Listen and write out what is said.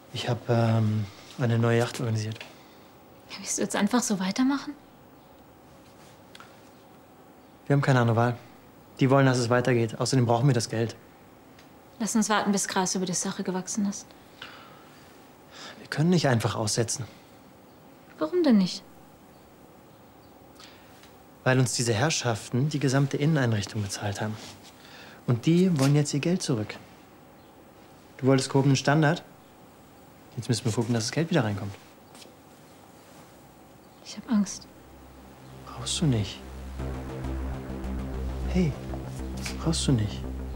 Ich habe eine neue Yacht organisiert. Willst du jetzt einfach so weitermachen? Wir haben keine andere Wahl. Die wollen, dass es weitergeht. Außerdem brauchen wir das Geld. Lass uns warten, bis Gras über die Sache gewachsen ist. Wir können nicht einfach aussetzen. Warum denn nicht? Weil uns diese Herrschaften die gesamte Inneneinrichtung bezahlt haben. Und die wollen jetzt ihr Geld zurück. Du wolltest gehobenen Standard? Jetzt müssen wir gucken, dass das Geld wieder reinkommt. Ich habe Angst. Brauchst du nicht. Hey, brauchst du nicht.